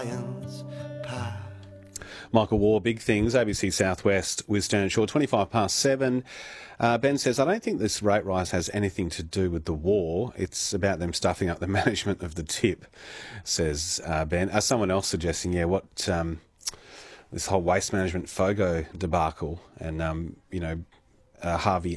Lion's pie. Michael Waugh, Big Things, ABC Southwest with Stern and Shaw, 7:25. Ben says, I don't think this rate rise has anything to do with the war. It's about them stuffing up the management of the tip, says Ben. Someone else suggesting, this whole waste management FOGO debacle and, Harvey